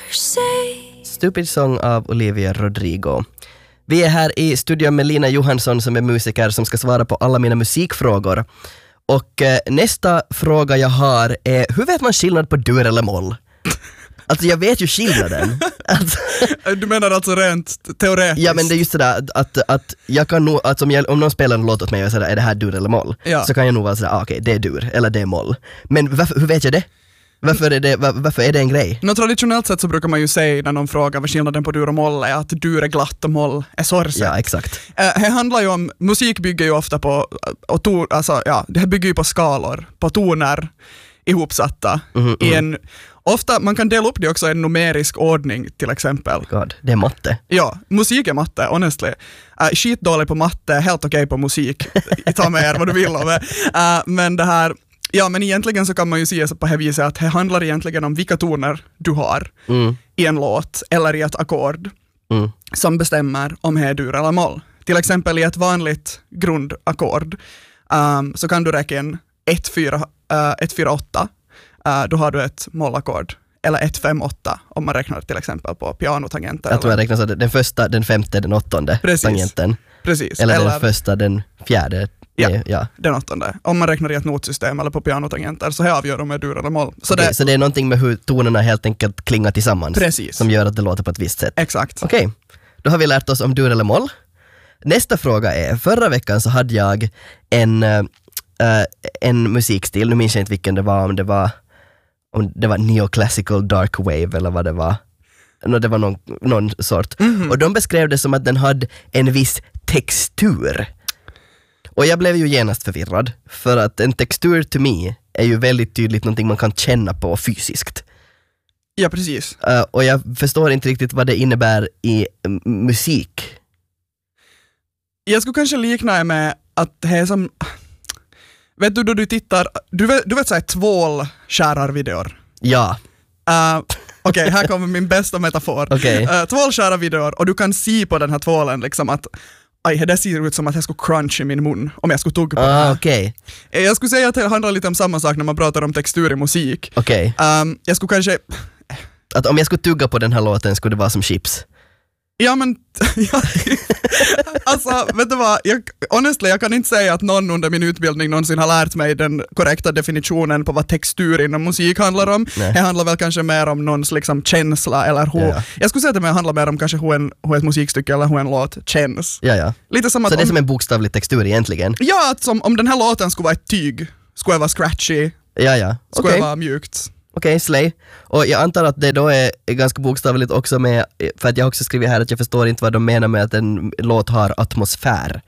Stupid Song av Olivia Rodrigo. Vi är här i studion med Lina Johansson som är musiker som ska svara på alla mina musikfrågor. Och nästa fråga jag har är, hur vet man skillnad på dur eller moll? Alltså jag vet ju skillnaden. Alltså, du menar alltså rent teoretiskt? Ja, men det är just sådär att jag kan nog, alltså om någon spelar en låt åt mig och säger är det här dur eller moll? Ja. Så kan jag nog vara sådär, okej, det är dur eller det är moll. Men hur vet jag det? Varför är det en grej? Traditionellt sett så brukar man ju säga när någon frågar vad skillnaden på dur och moll är att dur är glatt och moll är sorgset. Ja, exakt. Det handlar ju om, musik bygger ju ofta på, det här bygger ju på skalor, på toner ihopsatta. I en, ofta, man kan dela upp det också i en numerisk ordning till exempel. God, det är matte. Ja, musik är matte, honestly. Skitdålig på matte, helt okej på musik. Ta med er vad du vill om det. Men det här, ja, men egentligen så kan man ju se på det viset att det handlar egentligen om vilka toner du har i en låt eller i ett ackord som bestämmer om det är dur eller moll. Till exempel i ett vanligt grundackord så kan du räkna 1-4-8. Då har du ett mollackord. Eller 1-5-8 om man räknar till exempel på pianotangenter. Jag tror jag räknar så den första, den femte, den åttonde tangenten. Precis. Eller den första, den fjärde. Ja, den åttonde. Om man räknar i ett notsystem eller på pianotangenter så här avgör de med dur eller moll. Så det är någonting med hur tonerna helt enkelt klingar tillsammans. Precis. Som gör att det låter på ett visst sätt. Exakt. Okej, då har vi lärt oss om dur eller moll. Nästa fråga är, förra veckan så hade jag en musikstil, nu minns jag inte vilken det var, om det var neoclassical dark wave eller vad det var. Det var någon sort. Och de beskrev det som att den hade en viss textur. Och jag blev ju genast förvirrad, för att en textur to me är ju väldigt tydligt någonting man kan känna på fysiskt. Ja, precis. Och jag förstår inte riktigt vad det innebär i musik. Jag skulle kanske likna med att det är som, vet du då du tittar, du vet såhär tvålskärarvideor. Ja. Okej, här kommer min bästa metafor. Tvålskärarvideor, och du kan se på den här tvålen liksom att det ser ut som att jag skulle crunch i min mun om jag skulle tugga på det här. Jag skulle säga att det handlar lite om samma sak när man pratar om textur i musik. Jag skulle kanske, att om jag skulle tugga på den här låten skulle det vara som chips. Ja, men alltså, vet du vad, jag kan inte säga att någon under min utbildning någonsin har lärt mig den korrekta definitionen på vad textur inom musik handlar om. Det handlar väl kanske mer om någons liksom känsla eller hur, jag skulle säga att det handlar mer om kanske hur ett musikstycke eller hur en låt känns. Lite som att så det är som en bokstavlig textur egentligen? Ja, att om den här låten skulle vara ett tyg, skulle det vara scratchy, skulle det vara mjukt. Okej, slay. Och jag antar att det då är ganska bokstavligt också med, för att jag också skriver här att jag förstår inte vad de menar med att en låt har atmosfär.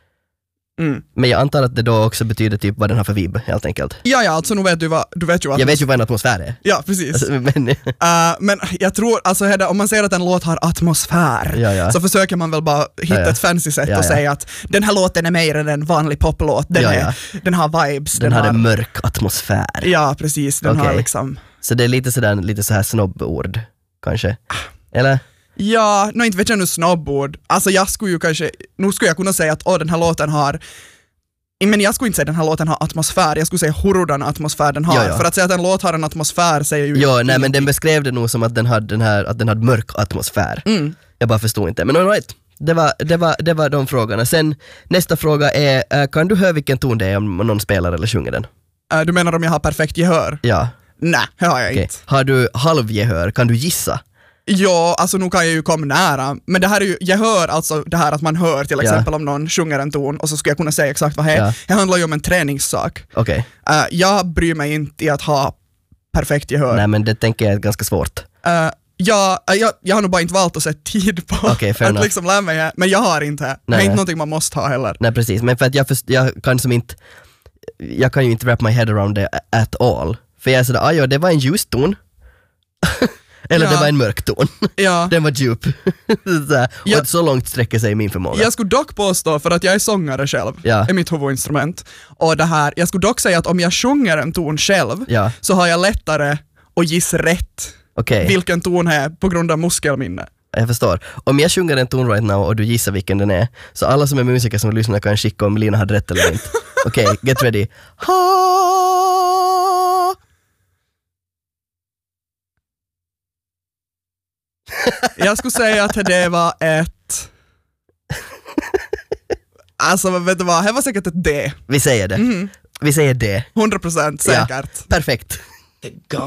Men jag antar att det då också betyder typ vad den har för vibb, helt enkelt. Ja, alltså nu vet du vet ju vad... Jag vet ju vad en atmosfär är. Ja, precis. Alltså, men jag tror, alltså om man säger att en låt har atmosfär, så försöker man väl bara hitta ett fancy sätt och säga att den här låten är mer än en vanlig poplåt. Den har vibes. Den har en mörk atmosfär. Ja, precis. Den har liksom... Så det är lite så här snobbord, kanske? Eller? Ja, inte vet jag nu snobbord. Alltså jag skulle ju kanske, nu skulle jag kunna säga att den här låten har, men jag skulle inte säga att den här låten har atmosfär, jag skulle säga hurdan atmosfär den har. För att säga att en låt har en atmosfär säger ju... Ja, nej, men den beskrev det nog som att den hade mörk atmosfär. Jag bara förstod inte, men all right. Det var de frågorna. Sen nästa fråga är, kan du höra vilken ton det är om någon spelar eller sjunger den? Du menar om jag har perfekt gehör? Ja. Nej, det har jag inte. Har du halvgehör? Kan du gissa? Ja, alltså nu kan jag ju komma nära, men det här är ju, jag hör alltså det här att man hör till exempel om någon sjunger en ton och så ska jag kunna säga exakt vad det är. Det handlar ju om en träningssak. Jag bryr mig inte i att ha perfekt gehör. Nej, men det tänker jag är ganska svårt. Jag har nog bara inte valt att sätta tid på att liksom lära mig, men jag har inte. Det är inte någonting man måste ha heller. Nej, precis, men för att jag kan ju inte wrap my head around it at all. För jag är sådär, det var en ljuston. Eller det var en mörk ton. Den var djup. Och så långt sträcker sig min förmåga. Jag skulle dock påstå, för att jag är sångare själv, är mitt huvudinstrument. Och det här, jag skulle dock säga att om jag sjunger en ton själv så har jag lättare att gissa rätt vilken ton är på grund av muskelminne. Jag förstår. Om jag sjunger en ton right now och du gissar vilken den är, så alla som är musiker som lyssnar kan skicka om Lina hade rätt eller inte. Okej, get ready. Jag skulle säga att det var ett... Alltså, vet du vad? Det var säkert ett D. Vi säger det. Vi säger det. 100% säkert. Ja, perfekt.